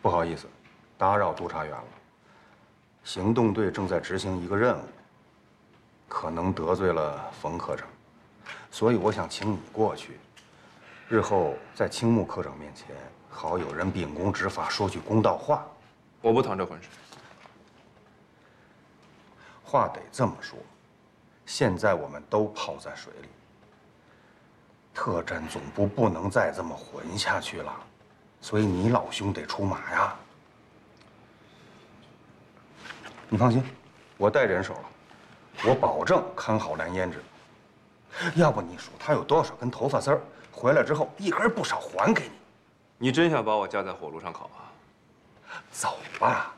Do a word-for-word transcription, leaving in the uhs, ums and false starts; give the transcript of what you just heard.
不好意思，打扰督察员了。行动队正在执行一个任务，可能得罪了冯科长，所以我想请你过去，日后在青木科长面前，好有人秉公执法，说句公道话。 我不淌这浑水。 话得这么说，现在我们都泡在水里，特战总部不能再这么混下去了，所以你老兄得出马呀。你放心，我带人手了，我保证看好蓝胭脂。要不你数他有多少根头发丝儿，回来之后一根不少还给你。 你真想把我架在火炉上烤啊？ 走吧。